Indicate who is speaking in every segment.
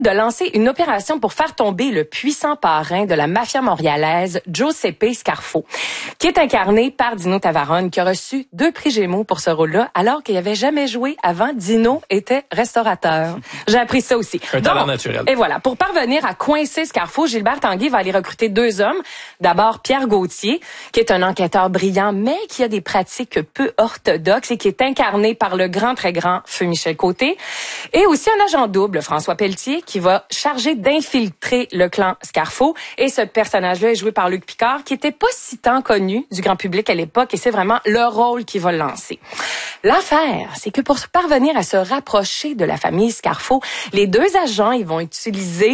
Speaker 1: de lancer une opération pour faire tomber le puissant parrain de la mafia montréalaise, Giuseppe Scarfo, qui est incarné par Dino Tavarone, qui a reçu 2 prix Gémeaux pour ce rôle-là, alors qu'il n'avait jamais joué avant. Dino était restaurateur. J'ai appris ça aussi.
Speaker 2: Un talent naturel.
Speaker 1: Et voilà, pour parvenir à coincer Scarfo, Gilbert Tanguay va aller recruter 2 hommes. D'abord, Pierre Gauthier, qui est un enquêteur brillant, mais qui a des pratiques peu orthodoxes et qui est incarné par le grand, très grand Feu Michel Côté. Et aussi un agent double, François Pelletier, qui va charger d'infiltrer le clan Scarfo. Et ce personnage-là est joué par Luc Picard, qui était pas si tant connu du grand public à l'époque, et c'est vraiment le rôle qui va le lancer. L'affaire, c'est que pour parvenir à se rapprocher de la famille Scarfo, les 2 agents, ils vont utiliser,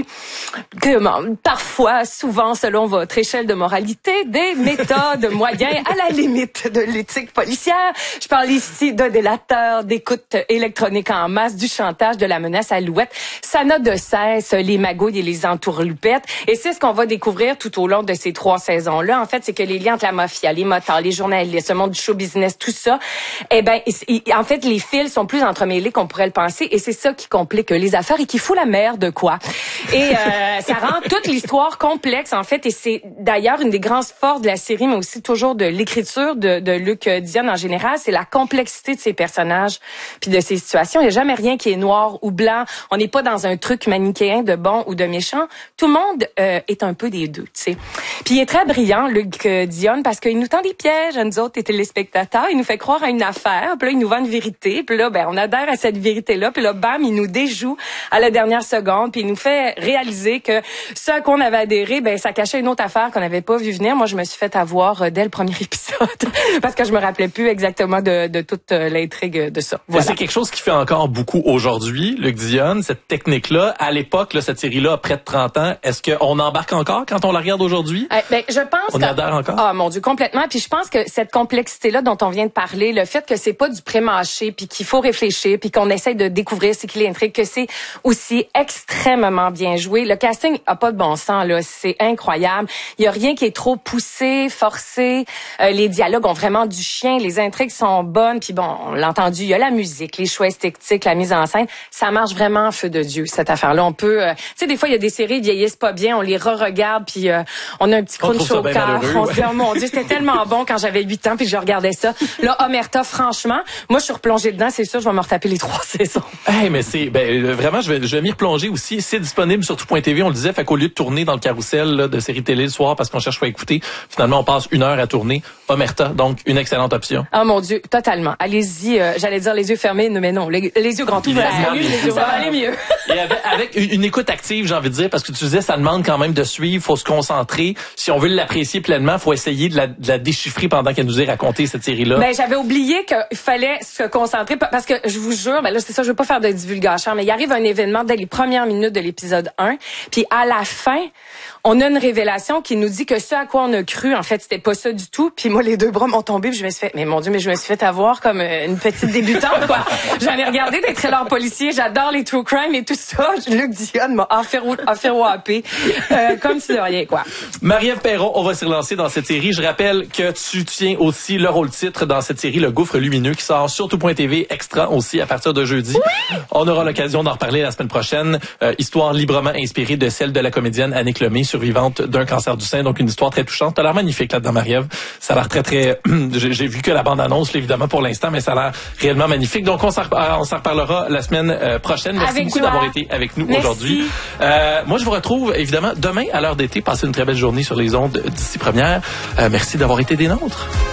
Speaker 1: parfois, souvent, selon votre échelle de moralité, des méthodes moyennes à la limite de l'éthique policière. Je parle ici de délateurs, d'écoute électronique en masse, du chantage, de la menace à l'alouette. Ça n'a de cesse les magouilles et les entourloupettes. Et c'est ce qu'on va découvrir tout au long de ces 3 saisons-là. En fait, c'est que les liens entre la mafia, les motards, les journalistes, le monde du show business, tout ça, en fait, les fils sont plus entremêlés qu'on pourrait le penser. Et c'est ça qui complique les affaires et qui fout la merde, quoi. Et ça rend toute l'histoire complexe, en fait. Et c'est d'ailleurs une des grandes forces de la série, mais aussi toujours de l'écriture de Luc Dionne en général. C'est la complexité de ces personnages puis de ces situations. Il n'y a jamais rien qui est noir ou blanc. On n'est pas dans un truc manichéen de bon ou de méchant. Tout le monde est un peu des deux, tu sais. Puis il est très brillant, Luc Dionne, parce qu'il nous tend des pièges à nous autres, les téléspectateurs. Il nous fait croire à une affaire, puis là, il nous vend une vérité. Puis là, on adhère à cette vérité-là. Puis là, bam, il nous déjoue à la dernière seconde. Puis il nous fait réaliser que ce à quoi on avait adhéré, ça cachait une autre affaire qu'on n'avait pas vu venir. Moi, je me suis fait avoir dès le premier épisode parce que je me rappelais plus exactement de toute l'intrigue de ça. Voilà.
Speaker 2: C'est quelque chose qui fait encore beaucoup aujourd'hui, Luc Dionne, cette technique-là. À l'époque, là, cette série-là a près de 30 ans. Est-ce qu'on embarque encore quand on la regarde aujourd'hui?
Speaker 1: Je pense
Speaker 2: on y adhère encore?
Speaker 1: Ah, mon Dieu, complètement. Puis je pense que cette complexité-là dont on vient de parler, le fait que c'est pas du pré-mâché, puis qu'il faut réfléchir, puis qu'on essaye de découvrir ce qu'il est intrigue, que c'est aussi extrêmement bien joué. Le casting a pas de bon sens, là. C'est incroyable. Il y a rien qui est trop poussé, forcé. Les dialogues ont vraiment du chien. Les intrigues sont bonnes. Puis bon, on l'a entendu, il y a la musique, les choix esthétiques, la mise en scène. Ça marche vraiment en feu de Dieu, cette affaire-là. On peut... tu sais, des fois, il y a des séries qui vieillissent pas bien. On les re-regarde, puis on a un petit crunch au cœur. On se dit, oh mon Dieu, c'était tellement bon quand j'avais 8 ans, puis je regardais ça. Là, Omerta, franchement, moi, je suis replongée dedans. C'est sûr, je vais me retaper les 3 saisons.
Speaker 2: Hey, mais c'est... vraiment, je vais m'y replonger aussi. C'est disponible sur tout.tv, on le disait. Fait qu'au lieu de tourner dans le carrousel là, de séries télé le soir parce qu'on cherche pas à écouter, finalement, on passe 1 heure à tourner. Omerta, donc, une excellente option.
Speaker 1: Oh mon Dieu, totalement. Allez-y, j'allais dire les yeux fermés, mais non, les yeux grands ouverts. Ça va aller mieux.
Speaker 2: Et avec une écoute active, j'ai envie de dire, parce que tu disais, ça demande quand même de suivre, faut se concentrer. Si on veut l'apprécier pleinement, faut essayer de la déchiffrer pendant qu'elle nous est racontée, cette série-là.
Speaker 1: J'avais oublié qu'il fallait se concentrer, parce que je vous jure, là, c'est ça, je veux pas faire de divulgation, mais il arrive un événement dès les premières minutes de l'épisode 1, puis à la fin, on a une révélation qui nous dit que ce à quoi on a cru, en fait, c'était pas ça du tout. Puis moi, les 2 bras m'ont tombé, puis je me suis fait, mais mon Dieu, je me suis fait avoir comme une petite débutante, quoi. J'en ai regardé des thrillers policiers, j'adore les true crime et tout ça. Luc Dionne m'a affaire-wapé, comme si de rien, quoi.
Speaker 2: Marie-Ève Perron, on va se relancer dans cette série. Je rappelle que tu tiens aussi le rôle-titre dans cette série, Le Gouffre Lumineux, qui sort sur tout.tv extra aussi à partir de jeudi. Oui! On aura l'occasion d'en reparler la semaine prochaine. Histoire librement inspirée de celle de la comédienne Annick Lemay, survivante d'un cancer du sein. Donc, une histoire très touchante. T'as l'air magnifique là-dedans, Marie-Ève. Ça a l'air très, très... J'ai vu que la bande-annonce, évidemment, pour l'instant, mais ça a l'air réellement magnifique. Donc, on s'en reparlera la semaine prochaine. Merci beaucoup d'avoir été avec nous aujourd'hui. Moi, je vous retrouve, évidemment, demain à l'heure d'été. Passez une très belle journée sur les ondes d'ici première. Merci d'avoir été des nôtres.